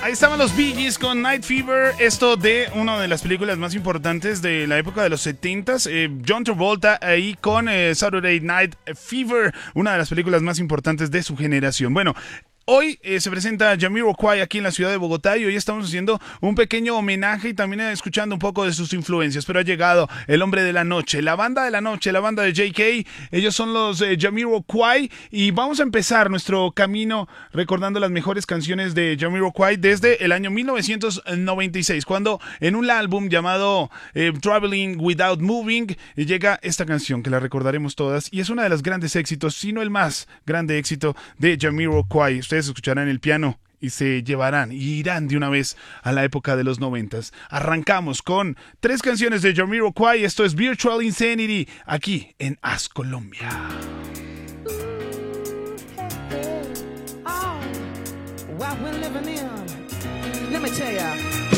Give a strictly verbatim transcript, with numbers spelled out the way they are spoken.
Ahí estaban los Bee Gees con Night Fever, esto de una de las películas más importantes de la época de los setentas. Eh, John Travolta ahí con eh, Saturday Night Fever, una de las películas más importantes de su generación. Bueno, hoy eh, se presenta Jamiroquai aquí en la ciudad de Bogotá y hoy estamos haciendo un pequeño homenaje y también eh, escuchando un poco de sus influencias. Pero ha llegado el hombre de la noche, la banda de la noche, la banda de J K. Ellos son los eh, Jamiroquai y vamos a empezar nuestro camino recordando las mejores canciones de Jamiroquai desde el año mil novecientos noventa y seis, cuando en un álbum llamado eh, Traveling Without Moving eh, llega esta canción que la recordaremos todas y es una de los grandes éxitos, si no el más grande éxito de Jamiroquai. Ustedes escucharán el piano y se llevarán y irán de una vez a la época de los noventas. Arrancamos con tres canciones de Jamiroquai. Esto es Virtual Insanity aquí en As Colombia. Oh, what we're living in. Let me tell ya.